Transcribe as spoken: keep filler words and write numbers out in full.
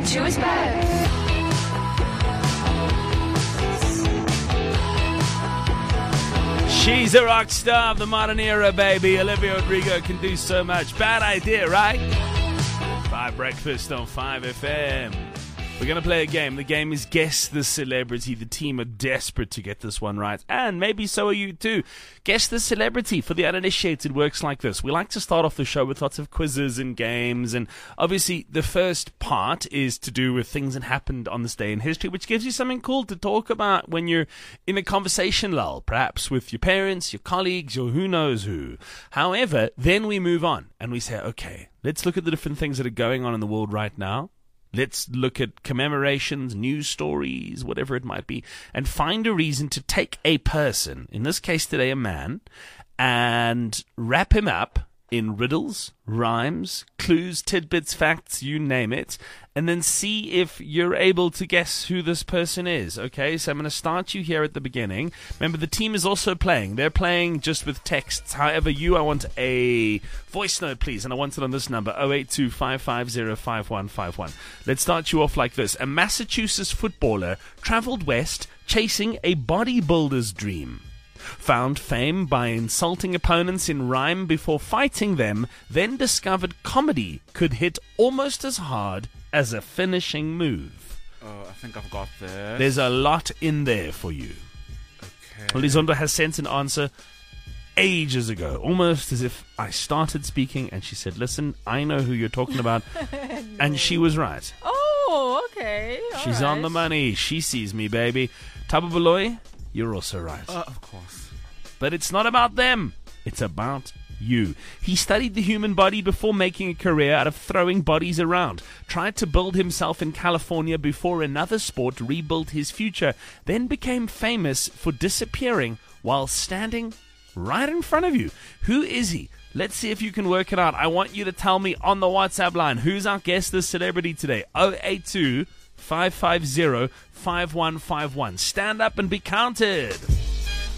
two is back. She's a rock star of the modern era, baby. Olivia Rodrigo can do so much. Bad idea, right? Five Breakfast on five F M. We're going to play a game. The game is Guess the Celebrity. The team are desperate to get this one right. And maybe so are you too. Guess the Celebrity. For the uninitiated, works like this. We like to start off the show with lots of quizzes and games. And obviously, the first part is to do with things that happened on this day in history, which gives you something cool to talk about when you're in a conversation lull, perhaps with your parents, your colleagues, or who knows who. However, then we move on and we say, okay, let's look at the different things that are going on in the world right now. Let's look at commemorations, news stories, whatever it might be, and find a reason to take a person, in this case today a man, and wrap him up in riddles, rhymes, clues, tidbits, facts, you name it, and then see if you're able to guess who this person is, okay? So I'm going to start you here at the beginning. Remember, the team is also playing. They're playing just with texts. However, you, I want a voice note, please, and I want it on this number, oh eight two, five five zero, five one five one. Let's start you off like this. A Massachusetts footballer traveled west chasing a bodybuilder's dream. Found fame by insulting opponents in rhyme before fighting them, then discovered comedy could hit almost as hard as a finishing move. Oh, I think I've got this. There's a lot in there for you. Okay. Elizondo has sent an answer ages ago, almost as if I started speaking and she said, listen, I know who you're talking about. no. And she was right. Oh, okay. All She's right. on the money. She sees me, baby. Thabo Baloyi, you're also right. Uh, of course. But it's not about them. It's about you. He studied the human body before making a career out of throwing bodies around. Tried to build himself in California before another sport rebuilt his future. Then became famous for disappearing while standing right in front of you. Who is he? Let's see if you can work it out. I want you to tell me on the WhatsApp line. Who's our Guess the Celebrity today? oh eight two, five five zero, five one five one. Stand up and be counted.